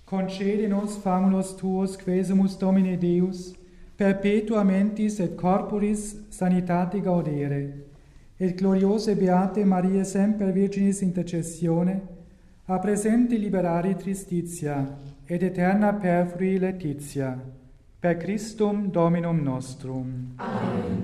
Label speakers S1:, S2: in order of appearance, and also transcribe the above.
S1: Concede nos famulos tuos, quesumus Domine Deus, perpetua mentis et corporis sanitate gaudere, et gloriose beate Mariae semper Virginis intercessione, a presente liberare tristitia, et eterna perfrui laetitia, per Christum Dominum nostrum.
S2: Amen.